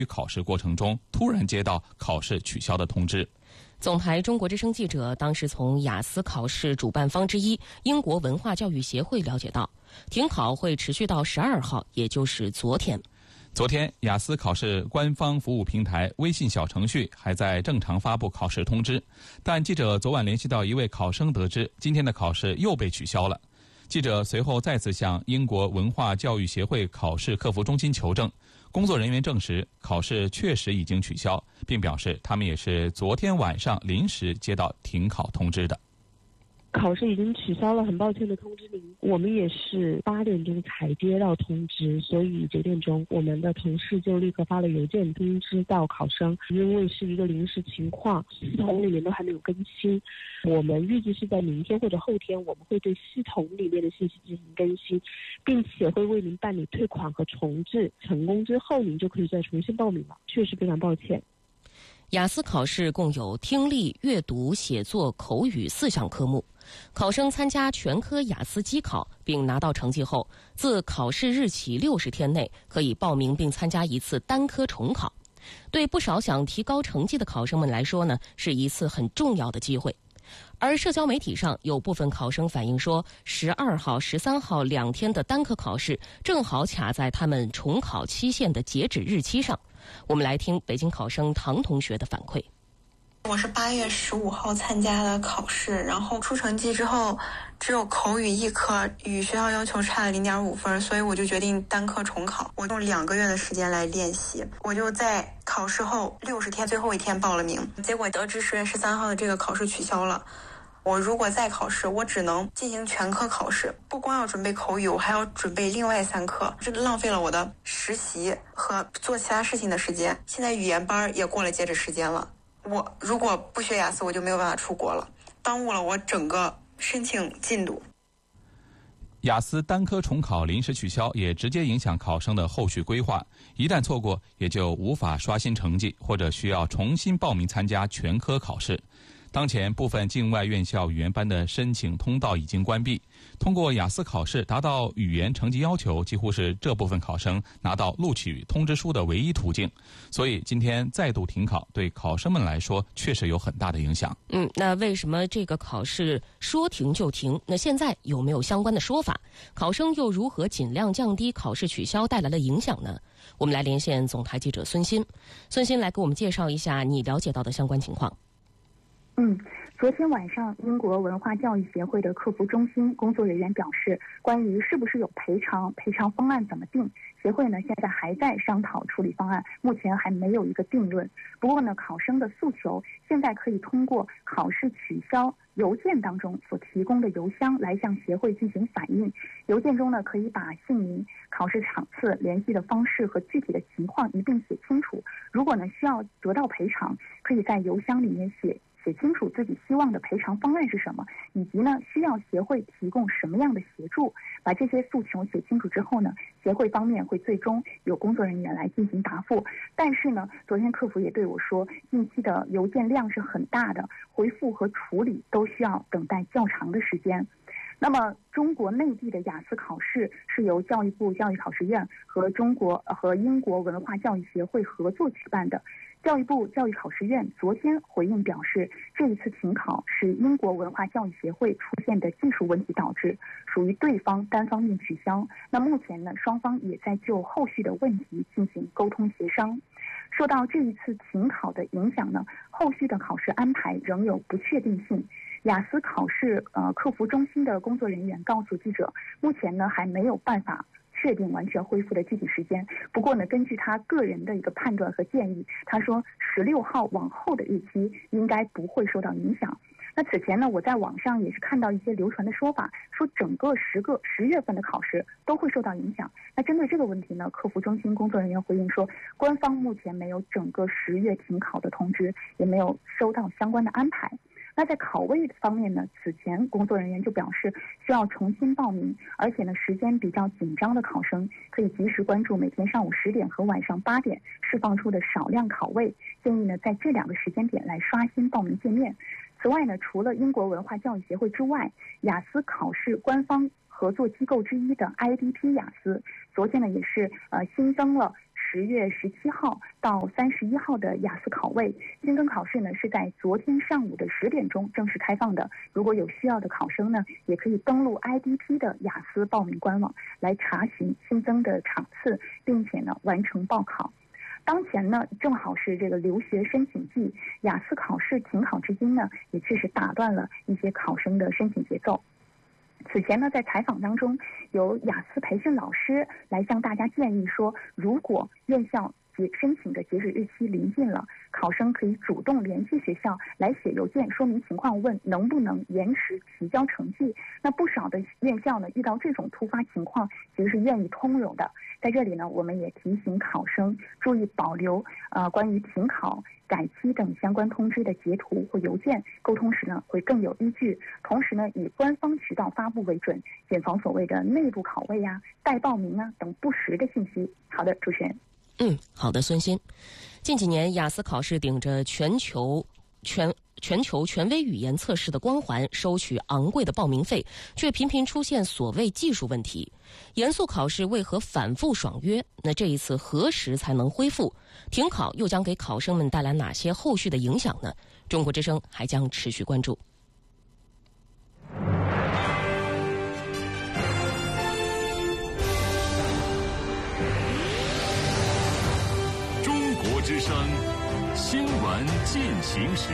考试过程中突然接到考试取消的通知。 总台中国之声记者当时从雅思考试主办方之一英国文化教育协会了解到，停考会持续到12号，也就是昨天。 昨天，雅思考试官方服务平台微信小程序还在正常发布考试通知，但记者昨晚联系到一位考生得知，今天的考试又被取消了。记者随后再次向英国文化教育协会考试客服中心求证，工作人员证实考试确实已经取消，并表示他们也是昨天晚上临时接到停考通知的。 考试已经取消了，很抱歉的通知您。我们也是8点钟才接到通知，所以9点钟我们的同事就立刻发了邮件通知到考生，因为是一个临时情况，系统里面都还没有更新。我们预计是在明天或者后天，我们会对系统里面的信息进行更新，并且会为您办理退款和重置。成功之后，您就可以再重新报名了。确实非常抱歉。 雅思考试共有听力、阅读、写作、口语4项科目。考生参加全科雅思机考并拿到成绩后，自考试日起60天内可以报名并参加一次单科重考。对不少想提高成绩的考生们来说呢，是一次很重要的机会。而社交媒体上有部分考生反映说，12号、13号2天的单科考试正好卡在他们重考期限的截止日期上。我们来听北京考生唐同学的反馈。 我是8月15号参加的考试，然后出成绩之后，只有口语1科与学校要求差了0.5分，所以我就决定单科重考。我用2个月的时间来练习，我就在考试后60天最后一天报了名，结果得知10月13号的这个考试取消了。我如果再考试，我只能进行全科考试，不光要准备口语，我还要准备另外3科，这浪费了我的实习和做其他事情的时间。现在语言班也过了截止时间了，我如果不学雅思，我就没有办法出国了，耽误了我整个申请进度。 雅思单科重考临时取消，也直接影响考生的后续规划。一旦错过，也就无法刷新成绩，或者需要重新报名参加全科考试。当前部分境外院校语言班的申请通道已经关闭，通过雅思考试达到语言成绩要求，几乎是这部分考生拿到录取通知书的唯一途径。所以今天再度停考，对考生们来说确实有很大的影响。 那为什么这个考试说停就停？那现在有没有相关的说法？考生又如何尽量降低考试取消带来的影响呢？我们来连线总台记者孙鑫。孙鑫来给我们介绍一下你了解到的相关情况。 昨天晚上，英国文化教育协会的客服中心工作人员表示，关于是不是有赔偿方案怎么定，协会呢现在还在商讨处理方案，目前还没有一个定论。不过呢，考生的诉求现在可以通过考试取消邮件当中所提供的邮箱来向协会进行反映。邮件中呢，可以把姓名、考试场次、联系的方式和具体的情况一并写清楚。如果呢需要得到赔偿，可以在邮箱里面写清楚自己希望的赔偿方案是什么，以及呢需要协会提供什么样的协助。把这些诉求写清楚之后呢，协会方面会最终有工作人员来进行答复。但是呢，昨天客服也对我说，近期的邮件量是很大的，回复和处理都需要等待较长的时间。那么中国内地的雅思考试是由教育部教育考试院和英国文化教育协会合作举办的。教育部教育考试院昨天回应表示，这一次停考是英国文化教育协会出现的技术问题导致，属于对方单方面取消。那目前呢，双方也在就后续的问题进行沟通协商。受到这一次停考的影响呢，后续的考试安排仍有不确定性。雅思考试客服中心的工作人员告诉记者，目前呢还没有办法确定完全恢复的具体时间。不过呢，根据他个人的一个判断和建议，他说16号往后的日期应该不会受到影响。那此前呢，我在网上也是看到一些流传的说法，说整个10月份的考试都会受到影响。那针对这个问题呢，客服中心工作人员回应说，官方目前没有整个10月停考的通知，也没有收到相关的安排。那在考位方面呢，此前工作人员就表示需要重新报名，而且呢时间比较紧张的考生可以及时关注每天上午10点和晚上8点释放出的少量考位，建议呢在这2个时间点来刷新报名界面。此外呢，除了英国文化教育协会之外，雅思考试官方合作机构之一的 IDP 雅思昨天呢也是新增了 10月17号到31号的雅思考位，新增考试呢是在昨天上午的10点钟正式开放的。如果有需要的考生呢，也可以登录 IDP 的雅思报名官网来查询新增的场次，并且呢完成报考。当前呢正好是这个留学申请季，雅思考试停考至今呢，也确实打断了一些考生的申请节奏。此前呢，在采访当中，有雅思培训老师来向大家建议说，如果院校申请的截止日期临近了，考生可以主动联系学校来写邮件说明情况，问能不能延迟提交成绩。那不少的院校呢，遇到这种突发情况，其实是愿意通融的。在这里呢，我们也提醒考生注意保留关于停考、改期等相关通知的截图或邮件，沟通时呢会更有依据。同时呢，以官方渠道发布为准，谨防所谓的内部考位啊、代报名啊等不实的信息。好的，主持人。 好的，孙鑫。近几年，雅思考试顶着全球权威语言测试的光环，收取昂贵的报名费，却频频出现所谓技术问题。严肃考试为何反复爽约？那这一次何时才能恢复？停考又将给考生们带来哪些后续的影响呢？中国之声还将持续关注。 中国之声新闻进行时。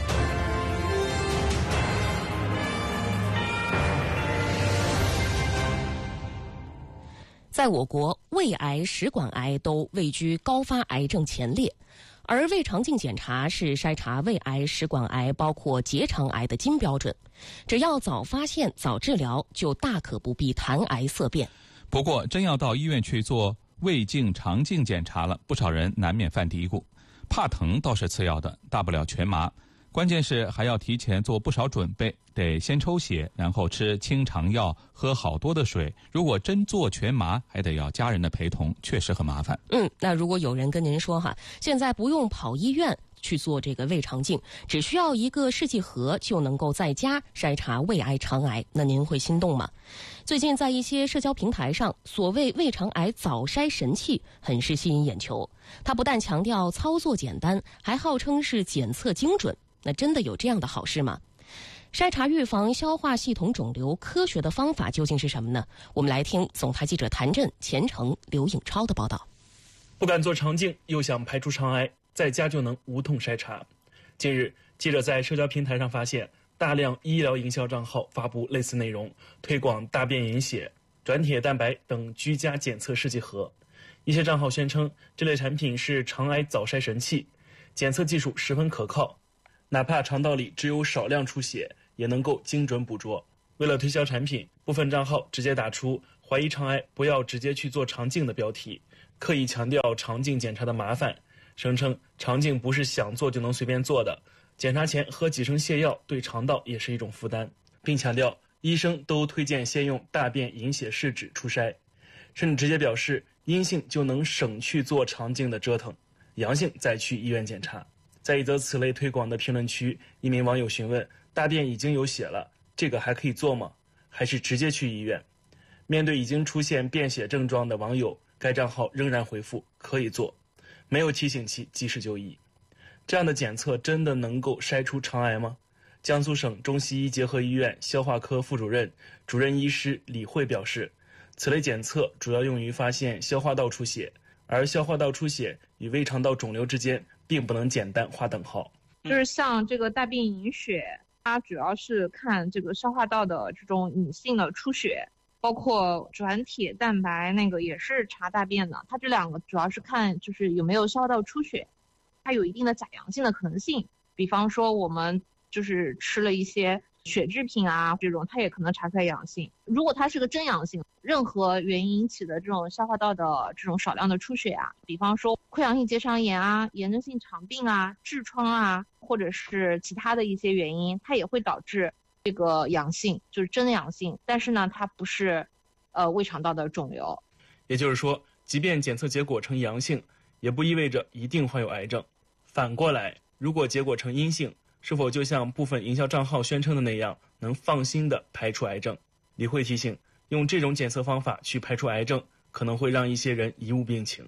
在我国，胃癌、食管癌都位居高发癌症前列，而胃肠镜检查是筛查胃癌、食管癌包括结肠癌的金标准。只要早发现、早治疗，就大可不必谈癌色变。 不过，真要到医院去做胃镜、肠镜检查了，不少人难免犯嘀咕。怕疼倒是次要的，大不了全麻。关键是还要提前做不少准备，得先抽血，然后吃清肠药，喝好多的水。如果真做全麻，还得要家人的陪同，确实很麻烦。 那如果有人跟您说现在不用跑医院去做这个胃肠镜，只需要一个试剂盒就能够在家筛查胃癌、肠癌，那您会心动吗？最近在一些社交平台上，所谓胃肠癌早筛神器很是吸引眼球。它不但强调操作简单，还号称是检测精准。那真的有这样的好事吗？筛查预防消化系统肿瘤科学的方法究竟是什么呢？我们来听总台记者谭震、钱程、刘颖超的报道。 不敢做肠镜，又想排除肠癌，在家就能无痛筛查。近日，记者在社交平台上发现，大量医疗营销账号发布类似内容，推广大便隐血、转铁蛋白等居家检测试剂盒。一些账号宣称，这类产品是肠癌早筛神器，检测技术十分可靠。哪怕肠道里只有少量出血，也能够精准捕捉。为了推销产品，部分账号直接打出“怀疑肠癌不要直接去做肠镜”的标题，刻意强调肠镜检查的麻烦，声称肠镜不是想做就能随便做的，检查前喝几升泻药对肠道也是一种负担，并强调医生都推荐先用大便隐血试纸初筛，甚至直接表示阴性就能省去做肠镜的折腾，阳性再去医院检查。在一则此类推广的评论区，一名网友询问：大便已经有血了，这个还可以做吗？还是直接去医院？面对已经出现便血症状的网友，该账号仍然回复可以做，没有提醒其及时就医。这样的检测真的能够筛出肠癌吗？江苏省中西医结合医院消化科副主任、主任医师李慧表示，此类检测主要用于发现消化道出血，而消化道出血与胃肠道肿瘤之间并不能简单划等号。 就是像这个大便隐血，它主要是看这个消化道的这种隐性的出血，包括转铁蛋白那个也是查大便的，它这两个主要是看就是有没有消化道出血，它有一定的假阳性的可能性。比方说我们就是吃了一些血制品啊，这种它也可能查出来阳性。如果它是个真阳性，任何原因引起的这种消化道的这种少量的出血啊，比方说溃疡性结肠炎啊、炎症性肠病啊、痔疮啊，或者是其他的一些原因，它也会导致这个阳性，就是真的阳性，但是呢它不是胃肠道的肿瘤。 也就是说，即便检测结果呈阳性，也不意味着一定患有癌症。反过来，如果结果呈阴性，是否就像部分营销账号宣称的那样，能放心地排除癌症？李慧提醒，用这种检测方法去排除癌症，可能会让一些人贻误病情。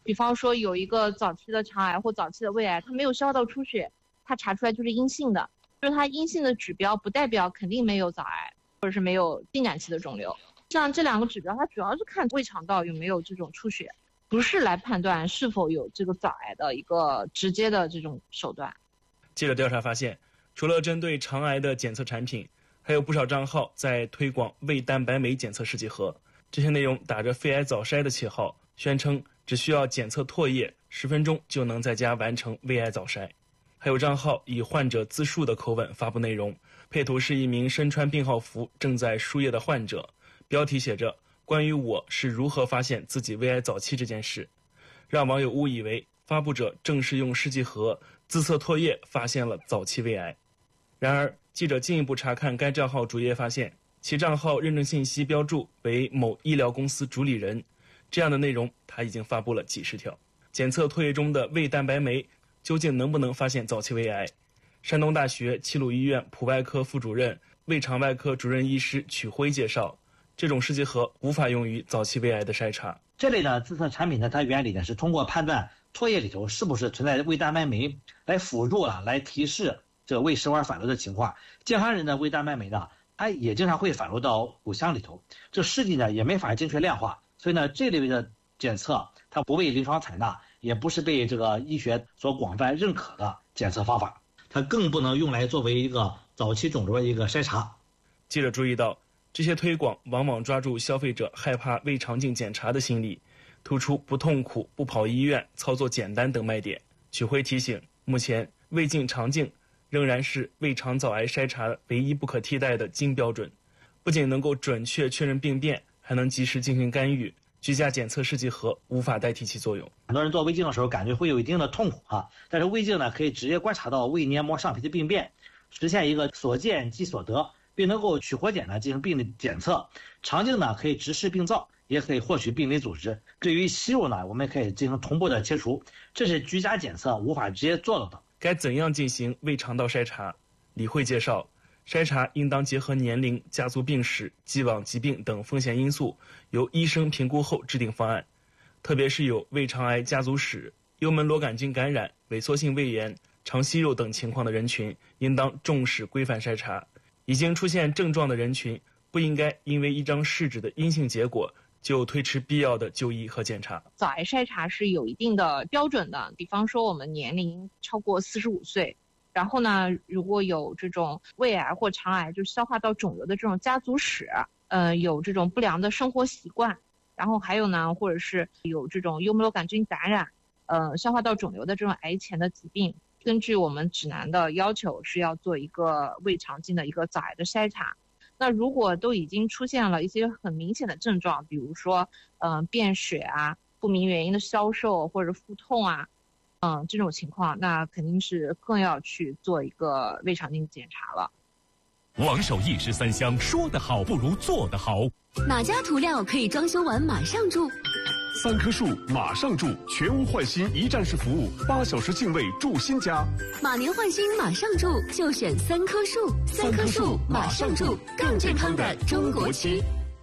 比方说有一个早期的肠癌或早期的胃癌，它没有消化道出血，它查出来就是阴性的，就是它阴性的指标不代表肯定没有早癌或者是没有进展期的肿瘤。像这2个指标，它主要是看胃肠道有没有这种出血，不是来判断是否有这个早癌的一个直接的这种手段。 记者调查发现，除了针对肠癌的检测产品，还有不少账号在推广胃蛋白酶检测试剂盒，这些内容打着肺癌早筛的旗号，宣称只需要检测唾液10分钟就能在家完成胃癌早筛。还有账号以患者自述的口吻发布内容，配图是一名身穿病号服正在输液的患者，标题写着关于我是如何发现自己胃癌早期这件事，让网友误以为发布者正是用试剂盒自测唾液发现了早期胃癌。然而记者进一步查看该账号主页，发现其账号认证信息标注为某医疗公司主理人，这样的内容他已经发布了几十条。检测唾液中的胃蛋白酶究竟能不能发现早期胃癌？山东大学齐鲁医院普外科副主任、胃肠外科主任医师曲辉介绍，这种试剂盒无法用于早期胃癌的筛查。 这类的自测产品呢，它原理呢是通过判断唾液里头是不是存在胃蛋白酶，来辅助来提示这个胃食管反流的情况。健康人的胃蛋白酶呢，它也经常会反流到骨腔里头，这试剂呢也没法精确量化，所以呢这类的检测它不被临床采纳，也不是被这个医学所广泛认可的检测方法，它更不能用来作为一个早期肿瘤的一个筛查。 记者注意到，这些推广往往抓住消费者害怕胃肠镜检查的心理，突出不痛苦、不跑医院、操作简单等卖点。曲辉提醒，目前胃镜、肠镜仍然是胃肠早癌筛查唯一不可替代的金标准，不仅能够准确确认病变，还能及时进行干预。居家检测试剂盒无法代替其作用。 很多人做胃镜的时候感觉会有一定的痛苦但是胃镜呢可以直接观察到胃黏膜上皮的病变，实现一个所见即所得，并能够取活检呢进行病理检测。肠镜呢可以直视病灶，也可以获取病理组织。至于息肉呢，我们可以进行同步的切除，这是居家检测无法直接做到的。 该怎样进行胃肠道筛查？李慧介绍，筛查应当结合年龄、家族病史、既往疾病等风险因素，由医生评估后制定方案。特别是有胃肠癌家族史、幽门螺杆菌感染、萎缩性胃炎、肠息肉等情况的人群，应当重视规范筛查。已经出现症状的人群，不应该因为一张试纸的阴性结果就推迟必要的就医和检查。 早癌筛查是有一定的标准的，比方说我们年龄超过45岁，然后呢，如果有这种胃癌或肠癌，就是消化道肿瘤的这种家族史，有这种不良的生活习惯，然后还有呢，或者是有这种幽门螺杆菌感染，消化道肿瘤的这种癌前的疾病，根据我们指南的要求是要做一个胃肠镜的一个早癌的筛查。那如果都已经出现了一些很明显的症状，比如说便血啊、不明原因的消瘦或者腹痛啊，这种情况，那肯定是更要去做一个胃肠镜检查了。 王守义13香，说得好不如做得好。 哪家涂料可以装修完马上住 ？3棵树马上住，全屋换新一站式服务，8小时净位住新家。 马年换新马上住，就选3棵树。3棵树马上住，更健康的中国区。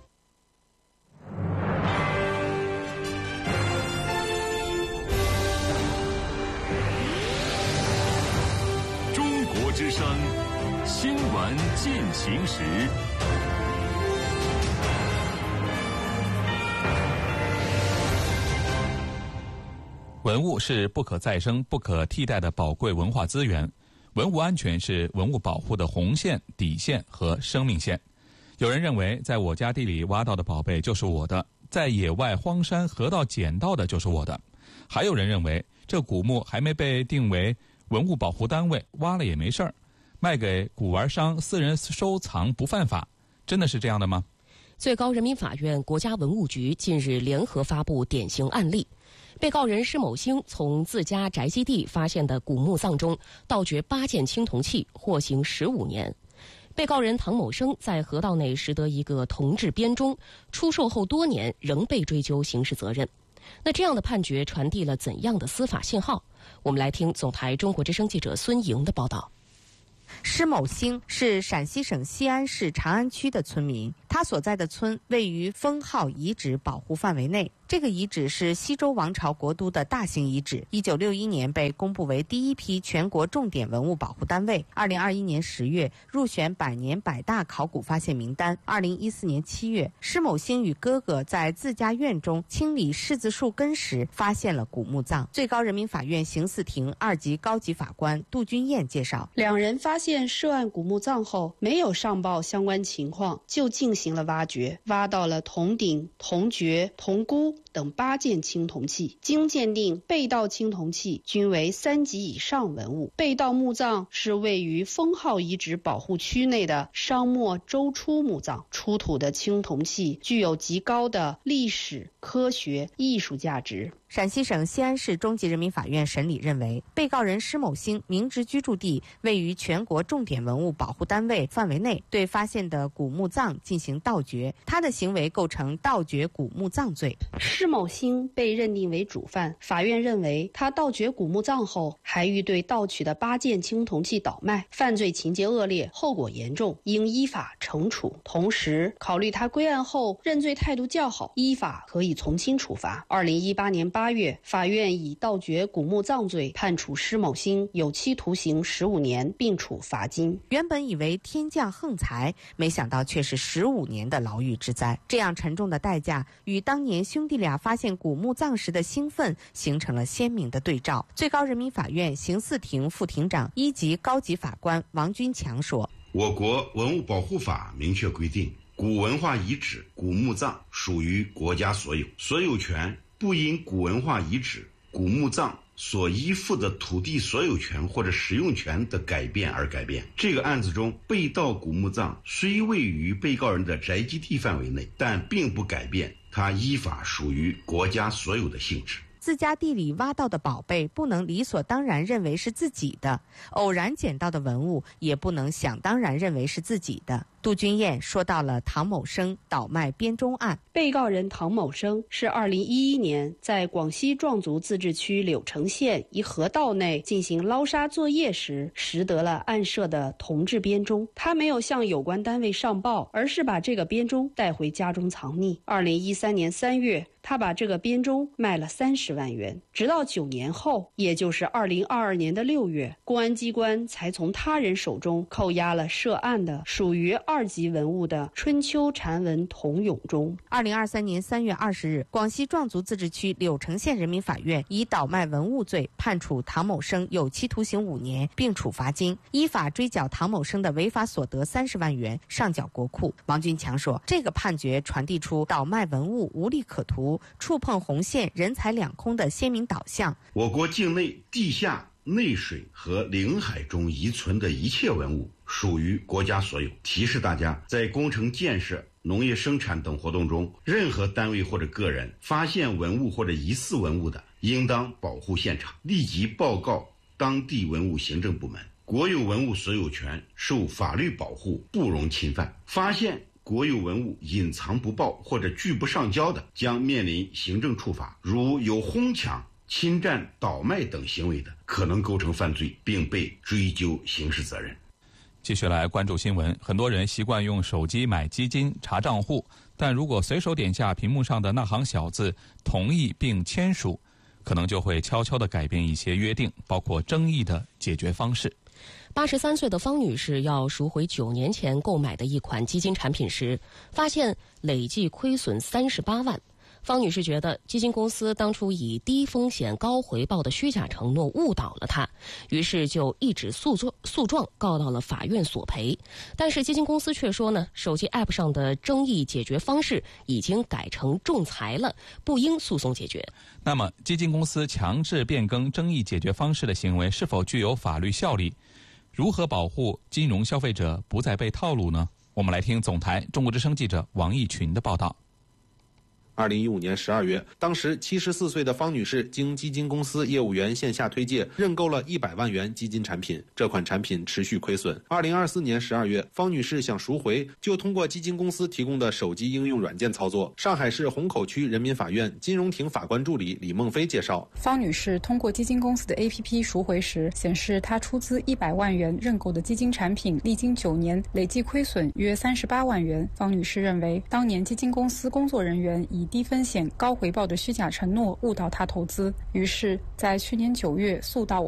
中国之声新闻进行时。 文物是不可再生、不可替代的宝贵文化资源，文物安全是文物保护的红线、底线和生命线。有人认为，在我家地里挖到的宝贝就是我的，在野外荒山河道捡到的就是我的。还有人认为，这古墓还没被定为文物保护单位，挖了也没事儿，卖给古玩商私人收藏不犯法。真的是这样的吗？ 最高人民法院、国家文物局近日联合发布典型案例。被告人施某星从自家宅基地发现的古墓葬中盗掘8件青铜器，获刑15年。被告人唐某生在河道内拾得一个铜制编钟，出售后多年仍被追究刑事责任。那这样的判决传递了怎样的司法信号？我们来听总台中国之声记者孙莹的报道。 施某兴是陕西省西安市长安区的村民，他所在的村位于封号遗址保护范围内。这个遗址是西周王朝国都的大型遗址，1961年被公布为第一批全国重点文物保护单位，2021年10月入选百年百大考古发现名单。2014年7月，施某兴与哥哥在自家院中清理柿子树根时发现了古墓葬。最高人民法院刑四庭2级高级法官杜君燕介绍， 两人发现涉案古墓葬后，没有上报相关情况，就进行了挖掘，挖到了铜鼎、铜爵、铜箍等8件青铜器，经鉴定，被盗青铜器均为3级以上文物。被盗墓葬是位于封号遗址保护区内的商末周初墓葬，出土的青铜器具有极高的历史、科学、艺术价值。 陕西省西安市中级人民法院审理认为，被告人施某兴明知居住地位于全国重点文物保护单位范围内，对发现的古墓葬进行盗掘，他的行为构成盗掘古墓葬罪。 施某兴被认定为主犯，法院认为他盗掘古墓葬后，还欲对盗取的8件青铜器倒卖，犯罪情节恶劣，后果严重，应依法惩处。同时，考虑他归案后认罪态度较好，依法可以从轻处罚。2018年8月，法院以盗掘古墓葬罪判处施某兴有期徒刑15年，并处罚金。 原本以为天降横财，没想到却是15年的牢狱之灾。这样沉重的代价与当年兄弟俩发现古墓葬时的兴奋形成了鲜明的对照。最高人民法院刑四庭副庭长1级高级法官王军强说， 我国文物保护法明确规定，古文化遗址、古墓葬属于国家所有，所有权不因古文化遗址、古墓葬所依附的土地所有权或者使用权的改变而改变。这个案子中，被盗古墓葬虽位于被告人的宅基地范围内，但并不改变它依法属于国家所有的性质。 自家地里挖到的宝贝不能理所当然认为是自己的，偶然捡到的文物也不能想当然认为是自己的。杜君燕说到了唐某生倒卖编钟案。 被告人唐某生是2011年在广西壮族自治区柳城县一河道内进行捞沙作业时，拾得了案涉的铜制编钟。他没有向有关单位上报，而是把这个编钟带回家中藏匿。2013年3月，他把这个编钟卖了30万元。直到9年后，也就是2022年的6月，公安机关才从他人手中扣押了涉案的属于2级文物的春秋禅文铜俑钟。 2023年3月20日，广西壮族自治区柳城县人民法院以倒卖文物罪判处唐某生有期徒刑5年，并处罚金，依法追缴唐某生的违法所得30万元，上缴国库。王军强说，这个判决传递出倒卖文物无利可图、触碰红线、人财两空的鲜明导向。 我国境内地下、内水和领海中遗存的一切文物属于国家所有。提示大家，在工程建设、农业生产等活动中，任何单位或者个人发现文物或者疑似文物的，应当保护现场，立即报告当地文物行政部门。国有文物所有权受法律保护，不容侵犯。发现国有文物隐藏不报或者拒不上交的，将面临行政处罚。如有哄抢、侵占、倒卖等行为的，可能构成犯罪，并被追究刑事责任。 继续来关注新闻。很多人习惯用手机买基金、查账户，但如果随手点下屏幕上的那行小字“同意并签署”，可能就会悄悄地改变一些约定，包括争议的解决方式。 83岁的方女士要赎回9年前购买的一款基金产品时，发现累计亏损38万。方女士觉得基金公司当初以低风险高回报的虚假承诺误导了她，于是就一纸诉状告到了法院索赔。但是基金公司却说呢，手机 App 上的争议解决方式已经改成仲裁了，不应诉讼解决。 那么基金公司强制变更争议解决方式的行为是否具有法律效力？如何保护金融消费者不再被套路呢？我们来听总台中国之声记者王毅群的报道。 2015年12月，当时74岁的方女士经基金公司业务员线下推介认购了100万元基金产品，这款产品持续亏损。2024年12月，方女士想赎回，就通过基金公司提供的手机应用软件操作。上海市虹口区人民法院金融庭法官助理李梦飞介绍， 方女士通过基金公司的 APP 赎回时，显示她出资100万元认购的基金产品历经9年累计亏损约38万元。方女士认为，当年基金公司工作人员以低风险高回报的虚假承诺误导她投资，于是在去年9月诉到